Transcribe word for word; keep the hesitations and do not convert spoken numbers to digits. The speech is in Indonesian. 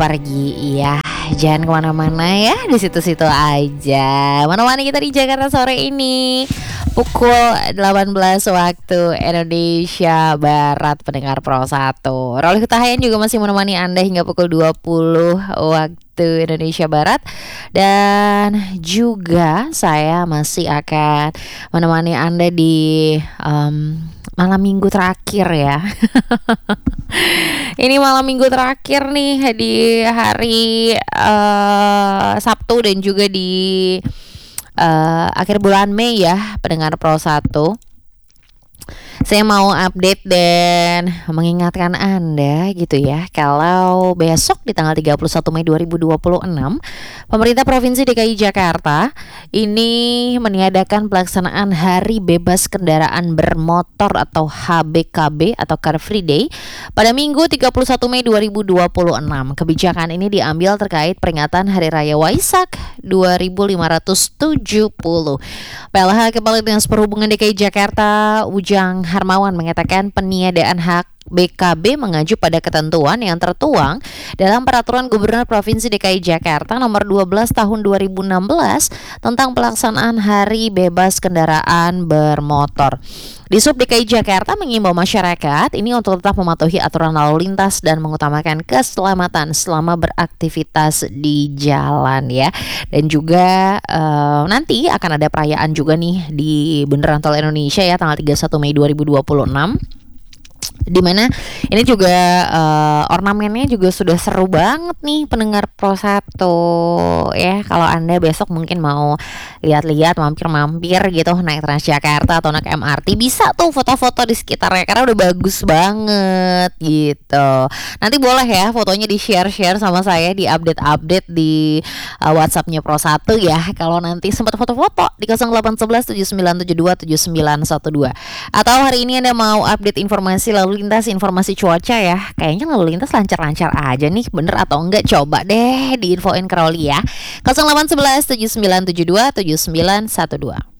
pergi ya. Jangan kemana-mana ya, di situ-situ aja. Mana-mana kita di Jakarta sore ini pukul delapan belas waktu Indonesia Barat, pendengar Pro satu. Rolly Hutahayan juga masih menemani Anda hingga pukul dua puluh waktu Indonesia Barat. Dan juga saya masih akan menemani Anda di um, malam minggu terakhir ya. Ini malam minggu terakhir nih di hari uh, Sabtu dan juga di uh, akhir bulan Mei ya, pendengar Pro satu. Saya mau update dan mengingatkan Anda gitu ya, kalau besok di tanggal tiga puluh satu Mei dua ribu dua puluh enam pemerintah Provinsi D K I Jakarta ini meniadakan pelaksanaan Hari Bebas Kendaraan Bermotor atau H B K B atau Car Free Day pada Minggu tiga puluh satu Mei dua ribu dua puluh enam. Kebijakan ini diambil terkait peringatan Hari Raya Waisak dua ribu lima ratus tujuh puluh. P L H Kepala Dinas Perhubungan D K I Jakarta Ujang Harmawan mengatakan peniadaan hak B K B mengacu pada ketentuan yang tertuang dalam Peraturan Gubernur Provinsi D K I Jakarta Nomor dua belas Tahun dua ribu enam belas tentang pelaksanaan Hari Bebas Kendaraan Bermotor. Disub D K I Jakarta mengimbau masyarakat ini untuk tetap mematuhi aturan lalu lintas dan mengutamakan keselamatan selama beraktivitas di jalan ya. Dan juga uh, nanti akan ada perayaan juga nih di Bundaran Tol Indonesia ya, tanggal tiga puluh satu Mei dua ribu dua puluh enam. Di mana ini juga uh, ornamennya juga sudah seru banget nih, pendengar Pro satu ya. Kalau Anda besok mungkin mau lihat-lihat, mampir-mampir gitu naik Transjakarta atau naik M R T, bisa tuh foto-foto di sekitarnya karena udah bagus banget gitu. Nanti boleh ya fotonya di-share-share sama saya, di update-update di uh, WhatsApp-nya Pro satu ya. Kalau nanti sempat foto-foto di nol delapan satu satu tujuh sembilan tujuh dua tujuh sembilan satu dua. Atau hari ini Anda mau update informasi lalu lintas, informasi cuaca ya. Kayaknya lalu lintas lancar-lancar aja nih, bener atau enggak? Coba deh diinfoin ke Rolly ya. nol delapan satu satu tujuh sembilan tujuh dua tujuh sembilan satu dua.